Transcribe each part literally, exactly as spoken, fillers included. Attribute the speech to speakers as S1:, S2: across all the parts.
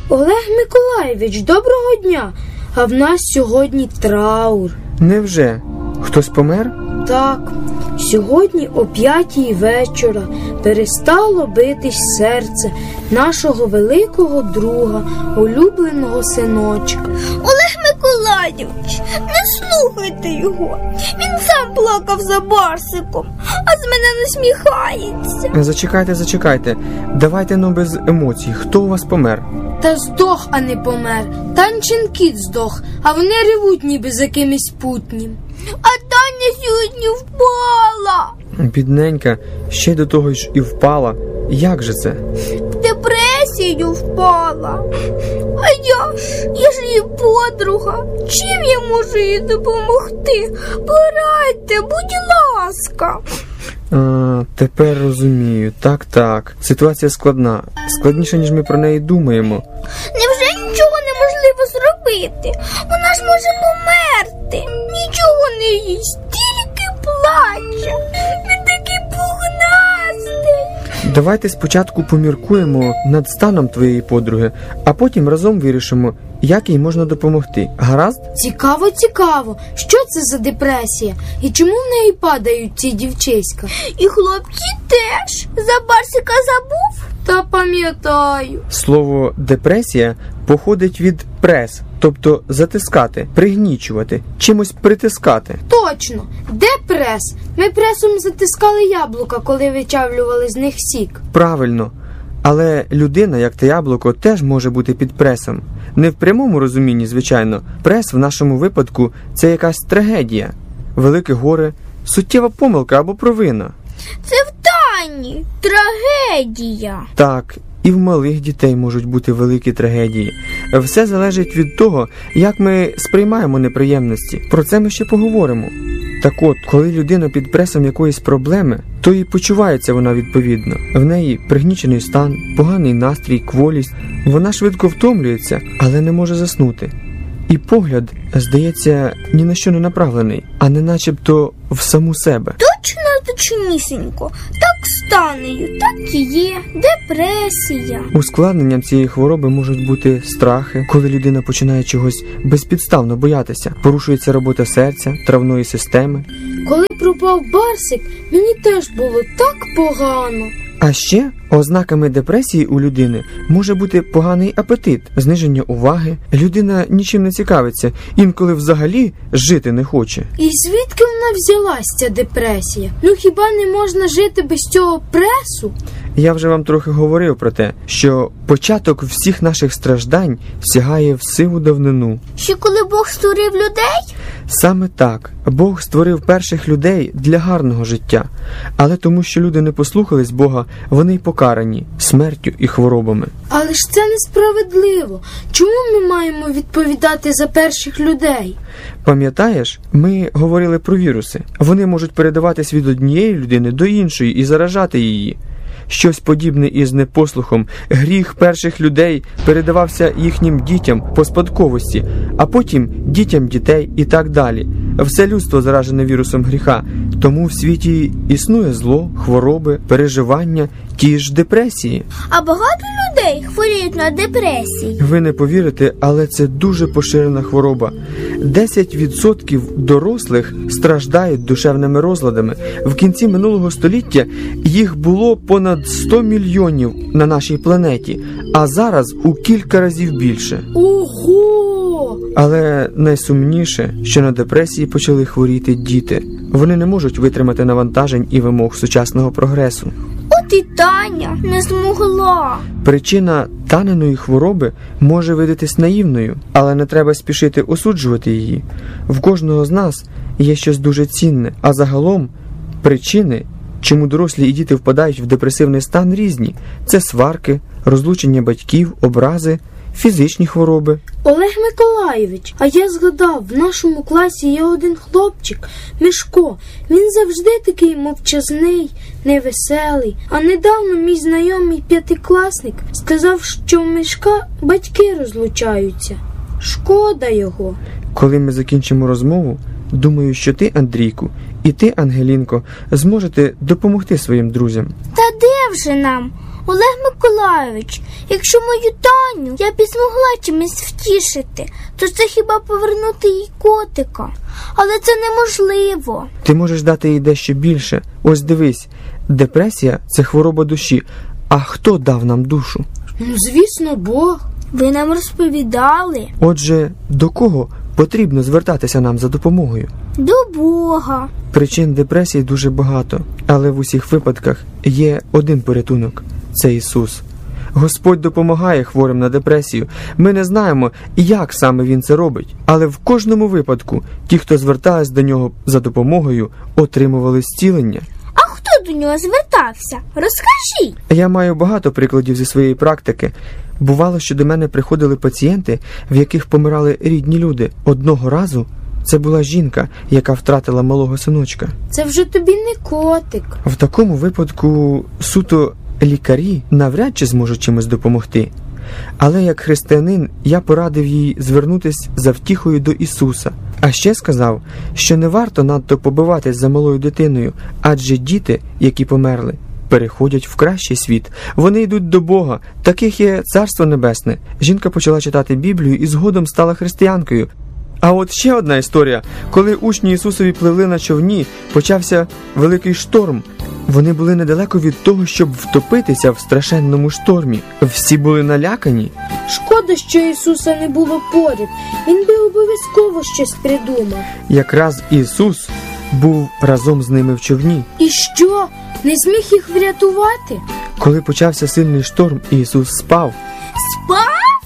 S1: Олег Миколайович, доброго дня! А в нас сьогодні траур.
S2: Невже? Хтось помер?
S1: Так, сьогодні о п'ятій вечора перестало битись серце нашого великого друга, улюбленого синочка.
S3: Олег Миколайович, не слухайте його. Він сам плакав за Барсиком, а з мене насміхається.
S2: Зачекайте, зачекайте. Давайте, ну, без емоцій. Хто у вас помер?
S1: Та здох, а не помер. Танчин кіт здох, а вони ревуть ніби за кимось путнім.
S3: А Таня сьогодні впала.
S2: Бідненька, ще й до того ж і впала. Як же це?
S3: В депресію впала. А я ж, я ж її подруга. Чим я можу їй допомогти? Порадьте, будь ласка.
S2: А, тепер розумію. Так, так. Ситуація складна. Складніша, ніж ми про неї думаємо.
S3: Невже нічого неможливо зробити? Вона ж може померти. Nічого не їсть, тільки плаче. Він такий пухнастий.
S2: Давайте спочатку поміркуємо над станом твоєї подруги, а потім разом вирішимо, як їй можна допомогти. Гаразд?
S1: Цікаво, цікаво. Що це за депресія? І чому в неї падають ці дівчиська?
S3: І хлопці теж. За Барсика забув?
S1: Та пам'ятаю.
S2: Слово «депресія» походить від «прес», тобто затискати, пригнічувати, чимось притискати.
S1: Точно. Де прес? Ми пресом затискали яблука, коли вичавлювали з них сік.
S2: Правильно. Але людина, як те яблуко, теж може бути під пресом. Не в прямому розумінні, звичайно. Прес в нашому випадку – це якась трагедія. Велике горе, суттєва помилка або провина.
S3: Це в Тані трагедія.
S2: Так, і в малих дітей можуть бути великі трагедії. Все залежить від того, як ми сприймаємо неприємності. Про це ми ще поговоримо. Так от, коли людина під пресом якоїсь проблеми, то і почувається вона відповідно. В неї пригнічений стан, поганий настрій, кволість. Вона швидко втомлюється, але не може заснути. І погляд, здається, ні на що не направлений, а не начебто в саму себе.
S3: Точно, точнісінько. Так з Танею, так і є. Депресія.
S2: Ускладненням цієї хвороби можуть бути страхи, коли людина починає чогось безпідставно боятися. Порушується робота серця, травної системи.
S1: Коли пропав Барсик, мені теж було так погано.
S2: А ще ознаками депресії у людини може бути поганий апетит, зниження уваги, людина нічим не цікавиться, інколи взагалі жити не хоче.
S1: І звідки вона взялась, ця депресія? Ну хіба не можна жити без цього пресу?
S2: Я вже вам трохи говорив про те, що початок всіх наших страждань сягає в сиву давнину.
S3: Ще коли Бог створив людей?
S2: Саме так. Бог створив перших людей для гарного життя. Але тому, що люди не послухались Бога, вони й покарані смертю і хворобами.
S1: Але ж це несправедливо. Чому ми маємо відповідати за перших людей?
S2: Пам'ятаєш, ми говорили про віруси. Вони можуть передаватись від однієї людини до іншої і заражати її. Щось подібне із непослухом. Гріх перших людей передавався їхнім дітям по спадковості, а потім дітям дітей і так далі. Все людство заражене вірусом гріха. Тому в світі існує зло, хвороби, переживання, ті ж депресії.
S3: А багато людей хворіють на депресії.
S2: Ви не повірите, але це дуже поширена хвороба. десять відсотків дорослих страждають душевними розладами. В кінці минулого століття їх було понад сто мільйонів на нашій планеті, а зараз у кілька разів більше.
S1: Ого!
S2: Але найсумніше, що на депресії почали хворіти діти. Вони не можуть витримати навантажень і вимог сучасного прогресу.
S3: От і Таня не змогла.
S2: Причина Таниної хвороби може видатись наївною, але не треба спішити осуджувати її. В кожного з нас є щось дуже цінне, а загалом причини, чому дорослі і діти впадають в депресивний стан, різні. Це сварки, розлучення батьків, образи, фізичні хвороби.
S1: Олег Миколайович, а я згадав, в нашому класі є один хлопчик, Мишко. Він завжди такий мовчазний, невеселий. А недавно мій знайомий п'ятикласник сказав, що в Мишка батьки розлучаються. Шкода його.
S2: Коли ми закінчимо розмову, думаю, що ти, Андрійку, і ти, Ангелінко, зможете допомогти своїм друзям.
S3: Та де вже нам? Олег Миколайович, якщо мою Таню я б і змогла чимось втішити, то це хіба повернути їй котика. Але це неможливо.
S2: Ти можеш дати їй дещо більше. Ось дивись, депресія – це хвороба душі. А хто дав нам душу?
S1: Ну, звісно, Бог.
S3: Ви нам розповідали.
S2: Отже, до кого потрібно звертатися нам за допомогою?
S3: До Бога.
S2: Причин депресії дуже багато, але в усіх випадках є один порятунок – це Ісус. Господь допомагає хворим на депресію. Ми не знаємо, як саме Він це робить, але в кожному випадку ті, хто звертались до Нього за допомогою, отримували зцілення.
S3: А хто до нього звертався? Розкажіть.
S2: Я маю багато прикладів зі своєї практики. Бувало, що до мене приходили пацієнти, в яких помирали рідні люди. Одного разу це була жінка, яка втратила малого синочка.
S1: Це вже тобі не котик.
S2: В такому випадку суто лікарі навряд чи зможуть чимось допомогти. Але як християнин я порадив їй звернутися за втіхою до Ісуса. А ще сказав, що не варто надто побиватись за малою дитиною, адже діти, які померли, переходять в кращий світ. Вони йдуть до Бога. Таких є Царство Небесне. Жінка почала читати Біблію і згодом стала християнкою. А от ще одна історія. Коли учні Ісусові пливли на човні, почався великий шторм. Вони були недалеко від того, щоб втопитися в страшенному штормі. Всі були налякані.
S1: Шкода, що Ісуса не було поряд. Він би обов'язково щось придумав.
S2: Якраз Ісус був разом з ними в човні.
S1: І що? Не зміг їх врятувати?
S2: Коли почався сильний шторм, Ісус спав.
S3: Спав?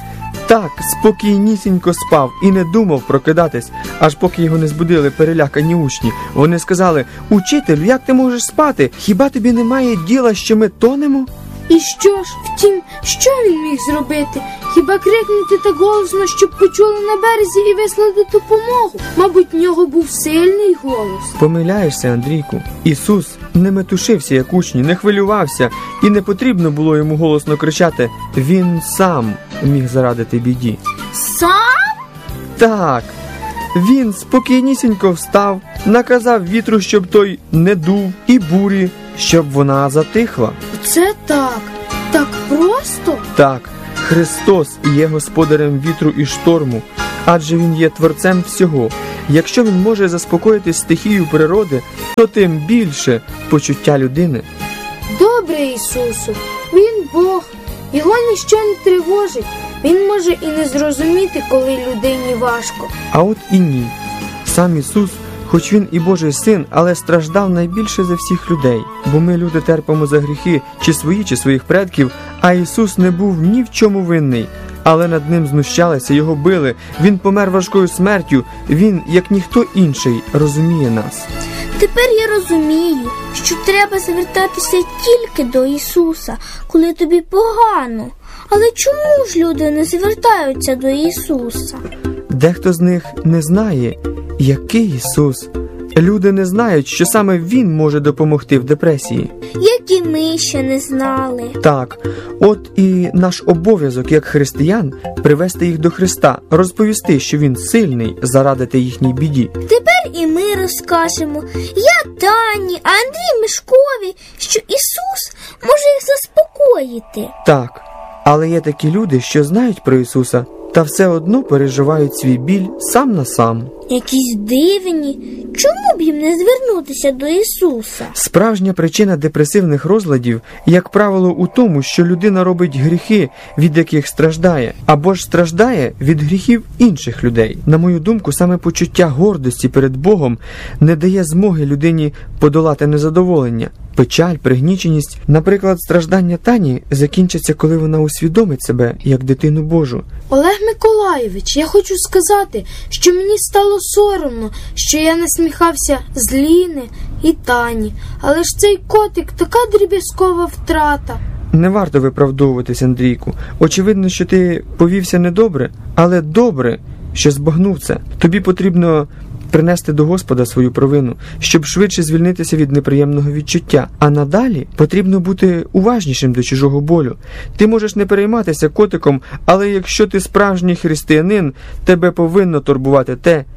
S2: Так, спокійнісінько спав і не думав прокидатись, аж поки його не збудили перелякані учні. Вони сказали: «Учителю, як ти можеш спати? Хіба тобі немає діла, що ми тонемо?»
S1: І що ж? Втім, що він міг зробити? Хіба крикнути так голосно, щоб почули на березі і вислали допомогу? Мабуть, в нього був сильний голос.
S2: Помиляєшся, Андрійку. Ісус не метушився, як учні, не хвилювався, і не потрібно було йому голосно кричати. Він сам міг зарадити біді.
S3: Сам?
S2: Так. Він спокійнісінько встав, наказав вітру, щоб той не дув, і бурі, щоб вона затихла.
S1: Це так. Так просто?
S2: Так, Христос є господарем вітру і шторму, адже Він є творцем всього. Якщо Він може заспокоїти стихію природи, то тим більше почуття людини.
S1: Добре, Ісусу, Він Бог. Його ніщо не тривожить. Він може і не зрозуміти, коли людині важко.
S2: А от і ні. Сам Ісус, хоч Він і Божий Син, але страждав найбільше за всіх людей. Бо ми, люди, терпимо за гріхи, чи свої, чи своїх предків, а Ісус не був ні в чому винний. Але над Ним знущалися, Його били, Він помер важкою смертю, Він, як ніхто інший, розуміє нас.
S3: Тепер я розумію, що треба звертатися тільки до Ісуса, коли тобі погано. Але чому ж люди не звертаються до Ісуса?
S2: Дехто з них не знає, який Ісус. Люди не знають, що саме Він може допомогти в депресії.
S3: Як і ми ще не знали.
S2: Так, от і наш обов'язок, як християн, привести їх до Христа, розповісти, що Він сильний, зарадити їхній біді.
S3: Тепер і ми розкажемо, я Тані, а Андрій Мишкові, що Ісус може їх заспокоїти.
S2: Так, але є такі люди, що знають про Ісуса, та все одно переживають свій біль сам на сам.
S3: Якісь дивні. Чому б їм не звернутися до Ісуса?
S2: Справжня причина депресивних розладів, як правило, у тому, що людина робить гріхи, від яких страждає, або ж страждає від гріхів інших людей. На мою думку, саме почуття гордості перед Богом не дає змоги людині подолати незадоволення. Печаль, пригніченість, наприклад, страждання Тані закінчаться, коли вона усвідомить себе як дитину Божу.
S1: Олег Миколайович, я хочу сказати, що мені стало соромно, що я насміхався з Ліни і Тані. Але ж цей котик така дріб'язкова втрата.
S2: Не варто виправдовуватись, Андрійку. Очевидно, що ти повівся недобре, але добре, що збагнув це. Тобі потрібно принести до Господа свою провину, щоб швидше звільнитися від неприємного відчуття. А надалі потрібно бути уважнішим до чужого болю. Ти можеш не перейматися котиком, але якщо ти справжній християнин, тебе повинно турбувати те,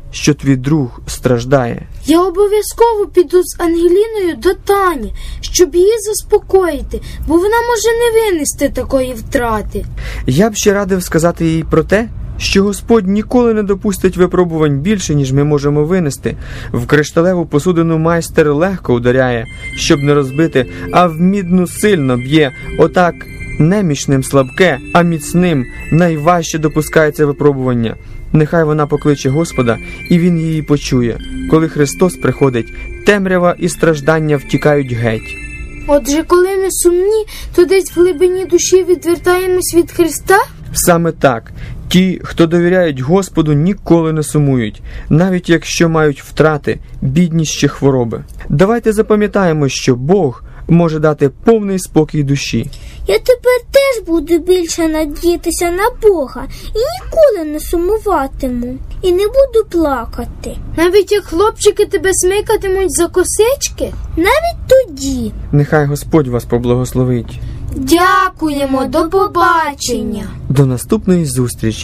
S2: що твій друг страждає.
S1: Я обов'язково піду з Ангеліною до Тані, щоб її заспокоїти, бо вона може не винести такої втрати.
S2: Я б ще радив сказати їй про те, що Господь ніколи не допустить випробувань більше, ніж ми можемо винести. В кришталеву посудину майстер легко ударяє, щоб не розбити, а в мідну сильно б'є. Отак немічним слабке, а міцним найважче допускається випробування. Нехай вона покличе Господа, і Він її почує. Коли Христос приходить, темрява і страждання втікають геть.
S1: Отже, коли ми сумні, то десь в глибині душі відвертаємось від Христа?
S2: Саме так. Ті, хто довіряють Господу, ніколи не сумують, навіть якщо мають втрати, бідність чи хвороби. Давайте запам'ятаємо, що Бог може дати повний спокій душі.
S3: Я тепер теж буду більше надіятися на Бога і ніколи не сумуватиму. І не буду плакати.
S1: Навіть як хлопчики тебе смикатимуть за косички?
S3: Навіть тоді.
S2: Нехай Господь вас поблагословить.
S1: Дякуємо, до побачення.
S2: До наступної зустрічі.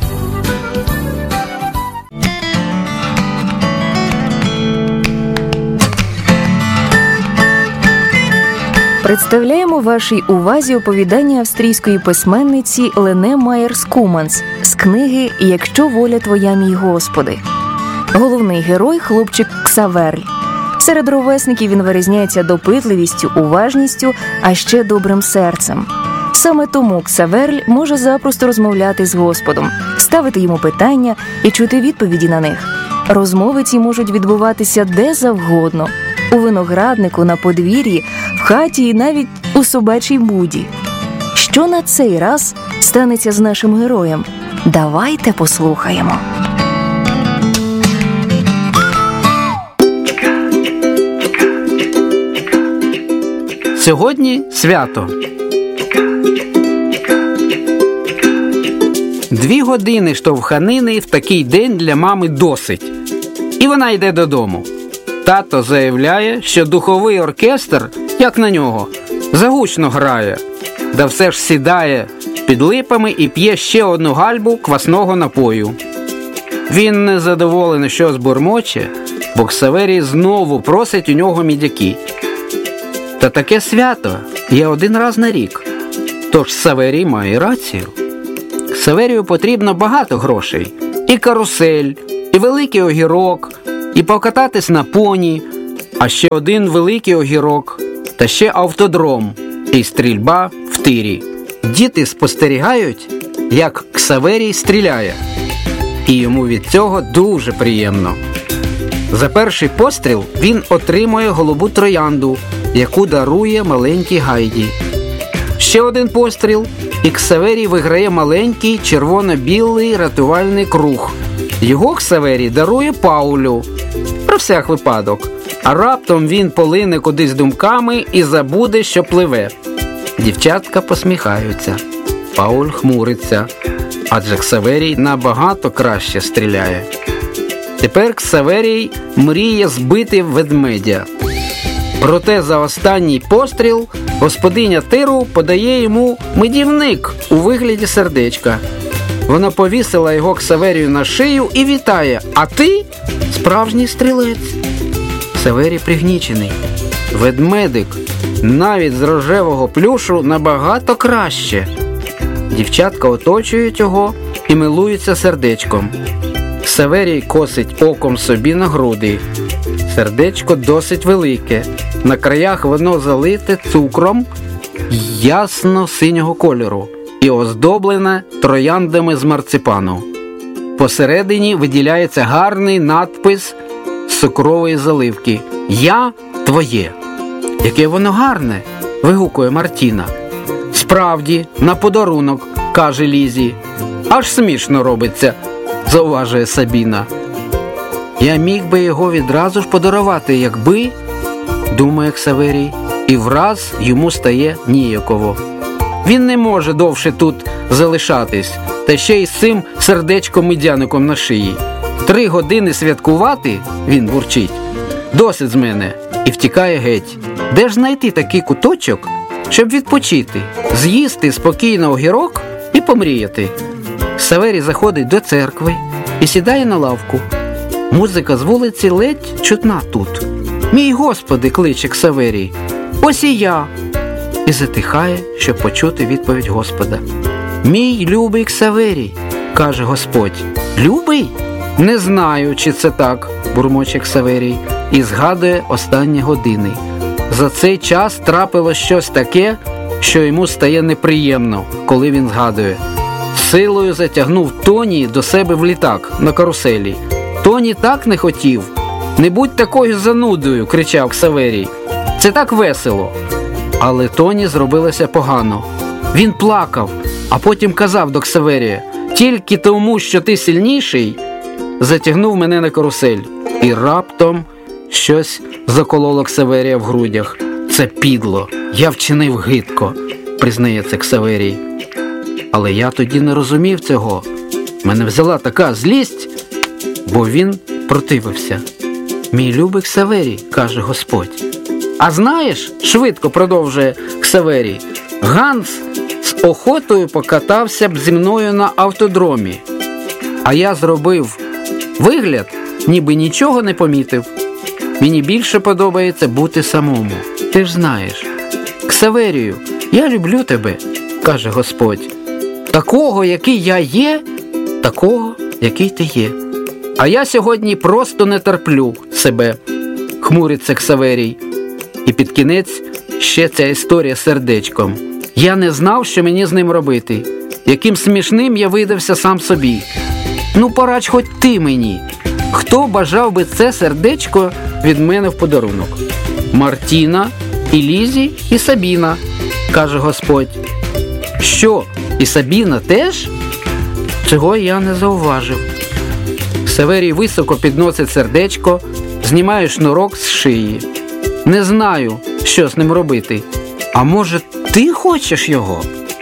S4: Представляємо вашій увазі оповідання австрійської письменниці Лене Майєрс-Куманс з книги «Якщо воля твоя, мій Господи». Головний герой – хлопчик Ксаверль. Серед ровесників він вирізняється допитливістю, уважністю, а ще добрим серцем. Саме тому Ксаверль може запросто розмовляти з Господом, ставити йому питання і чути відповіді на них. Розмови ці можуть відбуватися де завгодно – у винограднику, на подвір'ї, в хаті і навіть у собачій буді. Що на цей раз станеться з нашим героєм? Давайте послухаємо.
S5: Сьогодні свято. Дві години штовханини в такий день для мами досить. І вона йде додому. Тато заявляє, що духовий оркестр, як на нього, загучно грає. Да все ж сідає під липами і п'є ще одну гальбу квасного напою. Він незадоволений, що збурмоче, бо Ксаверій знову просить у нього мідяки. Та таке свято є один раз на рік. Тож Ксаверій має рацію. Ксаверію потрібно багато грошей. І карусель, і великий огірок, і покататись на поні, а ще один великий огірок, та ще автодром, і стрільба в тирі. Діти спостерігають, як Ксаверій стріляє. І йому від цього дуже приємно. За перший постріл він отримує голубу троянду, яку дарує маленькій Гайді. Ще один постріл, і Ксаверій виграє маленький червоно-білий рятувальний круг. Його Ксаверій дарує Паулю. Про всяк випадок. А раптом він полине кудись думками і забуде, що пливе. Дівчатка посміхаються. Пауль хмуриться. Адже Ксаверій набагато краще стріляє. Тепер Ксаверій мріє збити ведмедя. Проте за останній постріл господиня тиру подає йому медівник у вигляді сердечка. Вона повісила його Ксаверію на шию і вітає. А ти справжній стрілець. Ксаверій пригнічений. Ведмедик навіть з рожевого плюшу набагато краще. Дівчатка оточують його і милуються сердечком. Ксаверій косить оком собі на груди. Сердечко досить велике. На краях воно залите цукром ясно-синього кольору і оздоблене трояндами з марципану. Посередині виділяється гарний надпис з цукрової заливки «Я твоє». «Яке воно гарне!» – вигукує Мартіна. «Справді, на подарунок», – каже Лізі. «Аж смішно робиться», – зауважує Сабіна. «Я міг би його відразу ж подарувати, якби», – думає Ксаверій, і враз йому стає ніяково. Він не може довше тут залишатись, та ще й з цим сердечком-медяником на шиї. Три години святкувати, він бурчить, досить з мене, і втікає геть. Де ж знайти такий куточок, щоб відпочити, з'їсти спокійно огірок і помріяти? Ксаверій заходить до церкви і сідає на лавку. Музика з вулиці ледь чутна тут. «Мій Господи!» – кличе Ксаверій. «Ось і я!» І затихає, щоб почути відповідь Господа. «Мій любий Ксаверій!» – каже Господь. «Любий? Не знаю, чи це так», – бурмоче Ксаверій і згадує останні години. За цей час трапилось щось таке, що йому стає неприємно, коли він згадує. Силою затягнув Тоні до себе в літак на каруселі. Тоні так не хотів. «Не будь такою занудою!» – кричав Ксаверій. «Це так весело!» Але Тоні зробилося погано. Він плакав, а потім казав до Ксаверія: «Тільки тому, що ти сильніший, затягнув мене на карусель». І раптом щось закололо Ксаверія в грудях. «Це підло, я вчинив гидко», – признається Ксаверій. Але я тоді не розумів цього. Мене взяла така злість, бо він противився. «Мій любий Ксаверій», – каже Господь. «А знаєш, – швидко продовжує Ксаверій, – Ганс з охотою покатався б зі мною на автодромі. А я зробив вигляд, ніби нічого не помітив. Мені більше подобається бути самому. Ти ж знаєш. Ксаверію, я люблю тебе», – каже Господь. «Такого, який я є, такого, який ти є. А я сьогодні просто не терплю себе», – хмуриться Ксаверій. І під кінець ще ця історія з сердечком. «Я не знав, що мені з ним робити. Яким смішним я видався сам собі. Ну, порадь хоч ти мені. Хто бажав би це сердечко від мене в подарунок?» «Мартіна, і Лізі, і Сабіна», – каже Господь. «Що, і Сабіна теж?» Цього я не зауважив. Ксаверій високо підносить сердечко, знімає шнурок з шиї. «Не знаю, що з ним робити. А може, ти хочеш його?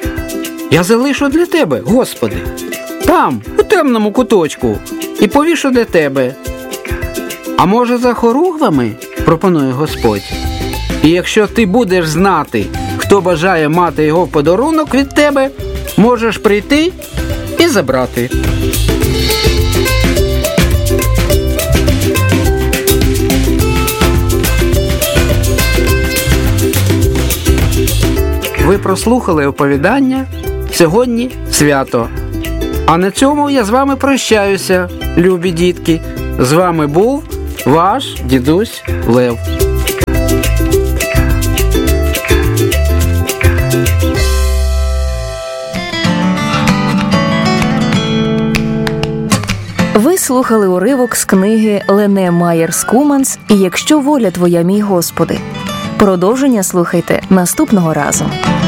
S5: Я залишу для тебе, Господи, там, у темному куточку, і повішу для тебе. А може, за хоругвами?» – пропонує Господь. «І якщо ти будеш знати, хто бажає мати його в подарунок від тебе, можеш прийти і забрати». Ви прослухали оповідання «Сьогодні свято». А на цьому я з вами прощаюся, любі дітки. З вами був ваш дідусь Лев.
S4: Ви слухали уривок з книги Лене Майєр-Скуманс «І якщо воля твоя, мій Господи». Продовження слухайте наступного разу.